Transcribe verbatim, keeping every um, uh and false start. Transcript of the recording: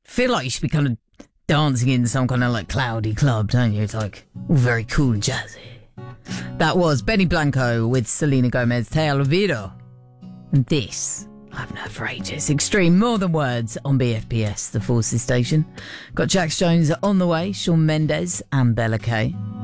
feel like you should be kind of dancing in some kind of like cloudy club, don't you? It's like all very cool and jazzy. That was Benny Blanco with Selena Gomez, Te Olvido. And this, I haven't heard for ages, Extreme, More Than Words on B F P S, the Forces station. Got Jax Jones on the way, Shawn Mendes and Bella Kay.